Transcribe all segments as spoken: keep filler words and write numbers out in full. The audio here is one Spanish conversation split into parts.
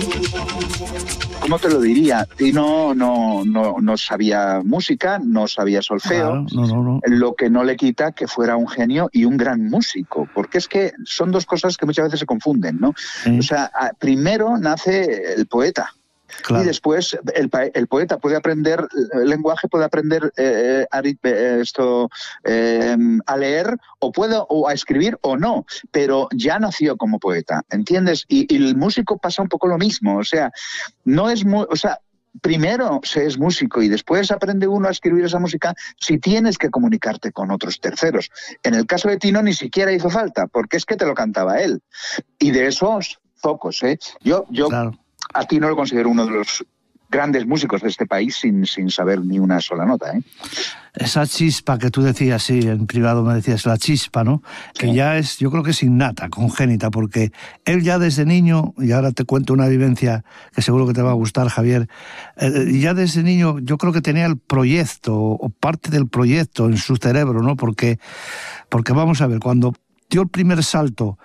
¿Cómo te lo diría? Tino no, no, no sabía música, no sabía solfeo, claro, no, no, no. Lo que no le quita que fuera un genio y un gran músico, porque es que son dos cosas que muchas veces se confunden, ¿no? Sí. O sea, primero nace el poeta. Claro. Y después el, el poeta puede aprender el lenguaje, puede aprender eh, a, esto, eh, a leer o puede o a escribir o no, pero ya nació como poeta, ¿entiendes? Y, y el músico pasa un poco lo mismo, o sea, no es muy, o sea, primero se es músico y después aprende uno a escribir esa música si tienes que comunicarte con otros terceros. En el caso de Tino ni siquiera hizo falta, porque es que te lo cantaba él. Y de esos pocos, ¿eh? Yo, yo claro. A Tino lo considero uno de los grandes músicos de este país sin, sin saber ni una sola nota, ¿eh? Esa chispa que tú decías, sí, en privado me decías, la chispa, ¿no? Sí. Que ya es, yo creo que es innata, congénita, porque él ya desde niño, y ahora te cuento una vivencia que seguro que te va a gustar, Javier, eh, ya desde niño yo creo que tenía el proyecto, o parte del proyecto en su cerebro, ¿no? Porque, porque vamos a ver, cuando dio el primer salto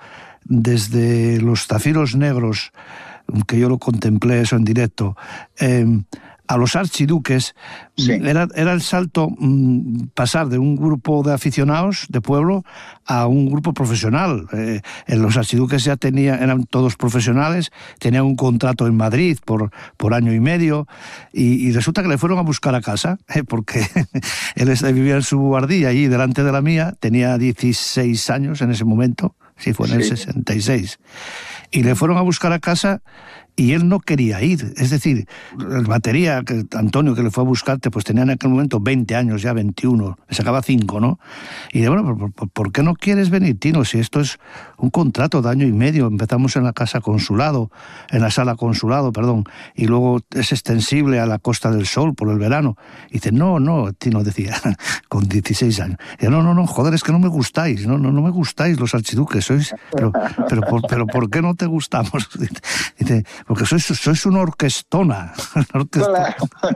desde los Zafiros Negros, que yo lo contemplé eso en directo, eh, a los Archiduques, sí. era, era el salto mmm, pasar de un grupo de aficionados de pueblo a un grupo profesional. Eh, en los Archiduques ya tenía, eran todos profesionales, tenían un contrato en Madrid por, por año y medio, y, y resulta que le fueron a buscar a casa, eh, porque él vivía en su buhardilla allí delante de la mía, tenía dieciséis años en ese momento, sí, fue en el sí. sesenta y seis, y le fueron a buscar a casa y él no quería ir. Es decir, el batería, que Antonio, que le fue a buscarte, pues tenía en aquel momento veinte años, ya veintiuno, le sacaba cinco, ¿no? Y de bueno, ¿por, por, ¿por qué no quieres venir, Tino? Si esto es un contrato de año y medio, empezamos en la casa consulado, en la sala consulado, perdón, y luego es extensible a la Costa del Sol por el verano. Y dice, no, no, Tino decía, con dieciséis años, y dice, no, no, no, joder, es que no me gustáis, no, no, no me gustáis los archiduques, sois, pero, pero, pero, pero ¿por qué no te gustamos? Dice, porque sois, sois una orquestona. Una orquestona.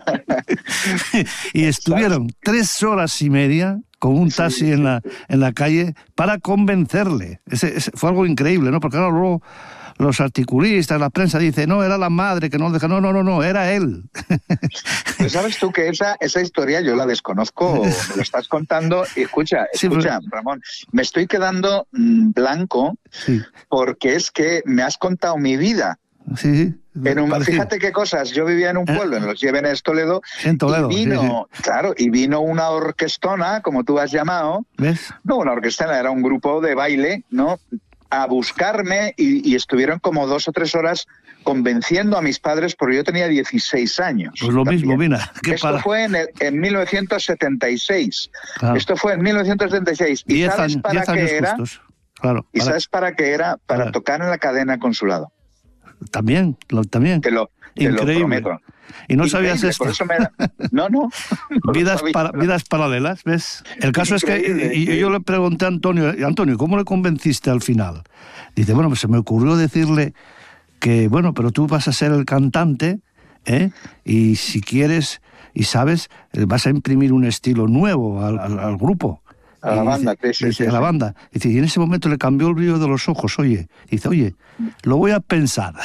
Y estuvieron tres horas y media con un taxi sí, en la en la calle para convencerle. Ese, ese fue algo increíble, ¿no? Porque ahora luego los articulistas, la prensa dice, no, era la madre que no lo deja. No, no, no, no, era él. Pues sabes tú que esa, esa historia yo la desconozco, me lo estás contando. Y escucha, escucha, sí, pero... Ramón, me estoy quedando mmm, blanco sí. porque es que me has contado mi vida. Sí, en un, fíjate qué cosas, yo vivía en un pueblo, ¿Eh? en los Llévenes, Toledo, en Toledo, y vino, sí, sí. claro, y vino una orquestona, como tú has llamado, ¿ves? No, una orquestona, era un grupo de baile, ¿no? A buscarme y, y estuvieron como dos o tres horas convenciendo a mis padres, porque yo tenía dieciséis años. Pues lo también. mismo, mira. ¿Qué Esto para? fue en, el, en mil novecientos setenta y seis. Claro. Esto fue en mil novecientos setenta y seis. ¿Y sabes años, para qué era? Claro, ¿Y para... sabes para qué era? Para, para tocar en la cadena consulado. También, lo, también. Te lo, te Increíble. lo prometo. Y no Increíble, sabías esto. Por eso me... No, no. no vidas, para, vidas paralelas, ¿ves? El caso Increíble, es que y, y yo le pregunté a Antonio, Antonio, ¿cómo le convenciste al final? Dice, bueno, pues se me ocurrió decirle que, bueno, pero tú vas a ser el cantante, ¿eh? Y si quieres y sabes, vas a imprimir un estilo nuevo al, al, al grupo. A la banda, dice, sí, dice, sí, a la sí. banda. Dice, y en ese momento le cambió el brillo de los ojos, oye. Dice, oye, lo voy a pensar.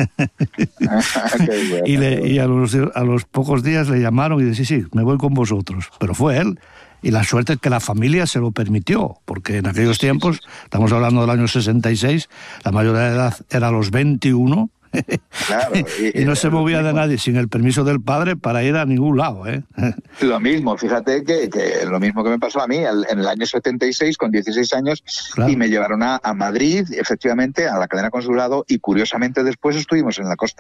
bueno, y le, y a, los, a los pocos días le llamaron y dice, sí, sí, me voy con vosotros. Pero fue él. Y la suerte es que la familia se lo permitió, porque en aquellos tiempos, estamos hablando del año sesenta y seis, la mayoría de edad era los veintiuno, claro, y, y no se movía de nadie sin el permiso del padre para ir a ningún lado, ¿eh? Lo mismo, fíjate que, que lo mismo que me pasó a mí en el año setenta y seis, con dieciséis años, claro. Y me llevaron a, a Madrid, efectivamente, a la cadena consulado, y curiosamente después estuvimos en la Costa